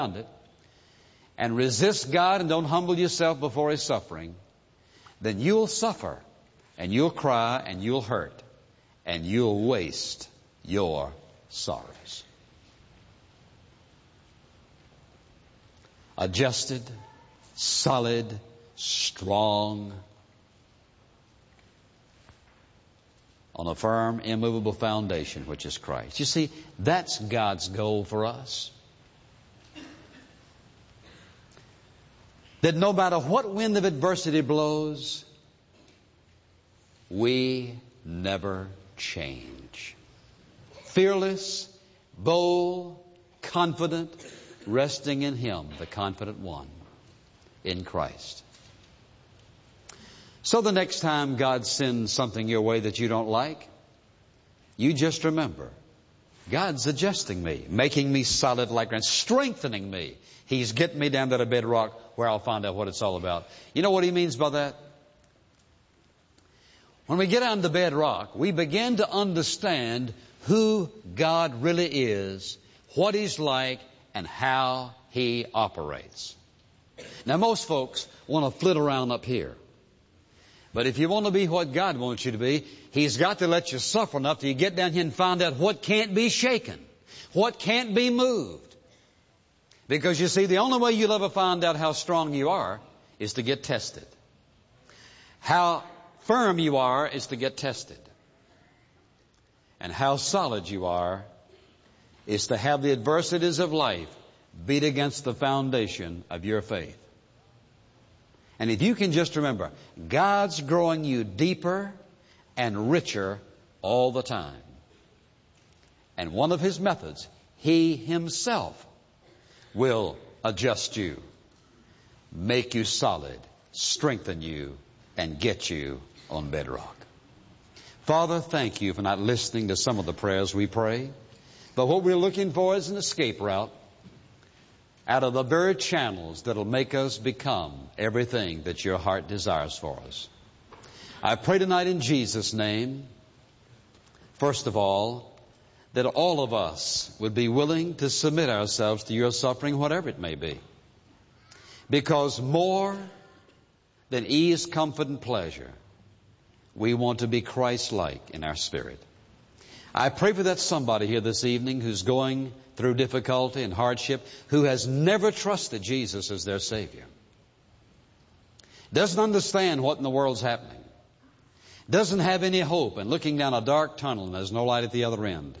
it and resist God and don't humble yourself before His suffering, then you'll suffer and you'll cry and you'll hurt and you'll waste your sorrows. Adjusted, solid, strong, on a firm, immovable foundation, which is Christ. You see, that's God's goal for us. That no matter what wind of adversity blows, we never change. Fearless, bold, confident, resting in Him, the confident one, in Christ. So the next time God sends something your way that you don't like, you just remember, God's adjusting me, making me solid like granite, strengthening me. He's getting me down to the bedrock where I'll find out what it's all about. You know what He means by that? When we get on the bedrock, we begin to understand who God really is, what He's like, and how He operates. Now, most folks want to flit around up here. But if you want to be what God wants you to be, He's got to let you suffer enough till you get down here and find out what can't be shaken, what can't be moved. Because you see, the only way you'll ever find out how strong you are is to get tested. How firm you are is to get tested. And how solid you are is to have the adversities of life beat against the foundation of your faith. And if you can just remember, God's growing you deeper and richer all the time. And one of His methods, He Himself will adjust you, make you solid, strengthen you, and get you on bedrock. Father, thank You for not listening to some of the prayers we pray. But what we're looking for is an escape route out of the very channels that'll make us become everything that Your heart desires for us. I pray tonight in Jesus' name, first of all, that all of us would be willing to submit ourselves to Your suffering, whatever it may be. Because more than ease, comfort, and pleasure, we want to be Christ-like in our spirit. I pray for that somebody here this evening who's going through difficulty and hardship, who has never trusted Jesus as their Savior. Doesn't understand what in the world's happening. Doesn't have any hope and looking down a dark tunnel and there's no light at the other end.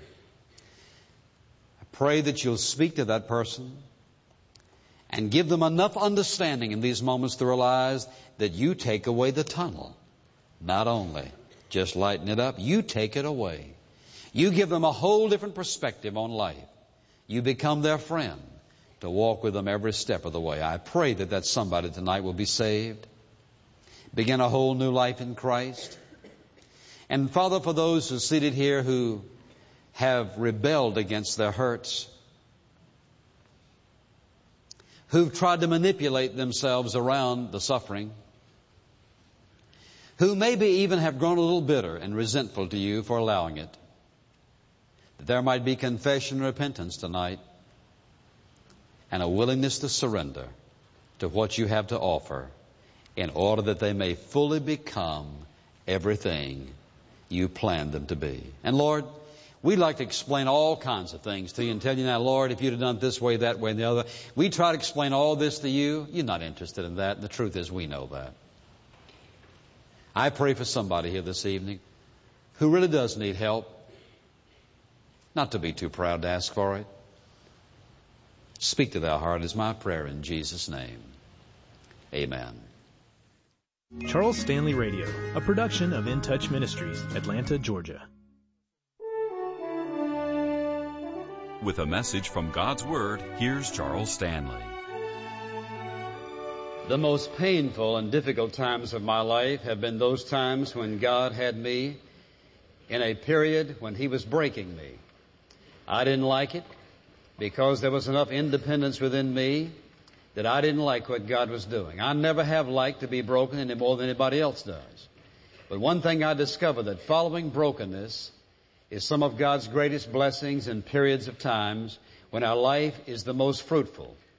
I pray that You'll speak to that person and give them enough understanding in these moments to realize that You take away the tunnel. Not only just lighten it up, You take it away. You give them a whole different perspective on life. You become their friend to walk with them every step of the way. I pray that that somebody tonight will be saved, begin a whole new life in Christ. And Father, for those who are seated here who have rebelled against their hurts, who've tried to manipulate themselves around the suffering, who maybe even have grown a little bitter and resentful to You for allowing it, that there might be confession and repentance tonight and a willingness to surrender to what You have to offer in order that they may fully become everything You planned them to be. And Lord, we'd like to explain all kinds of things to You and tell You now, Lord, if You'd have done it this way, that way, and the other. We try to explain all this to You. You're not interested in that. The truth is we know that. I pray for somebody here this evening who really does need help. Not to be too proud to ask for it. Speak to their heart is my prayer in Jesus' name. Amen. Charles Stanley Radio, a production of In Touch Ministries, Atlanta, Georgia. With a message from God's Word, here's Charles Stanley. The most painful and difficult times of my life have been those times when God had me in a period when He was breaking me. I didn't like it because there was enough independence within me that I didn't like what God was doing. I never have liked to be broken any more than anybody else does. But one thing I discovered, that following brokenness is some of God's greatest blessings in periods of times when our life is the most fruitful.